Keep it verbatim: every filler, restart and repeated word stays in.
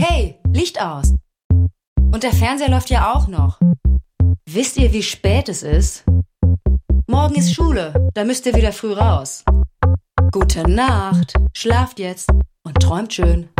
Hey, Licht aus. Und der Fernseher läuft ja auch noch. Wisst ihr, wie spät es ist? Morgen ist Schule, da müsst ihr wieder früh raus. Gute Nacht, schlaft jetzt und träumt schön.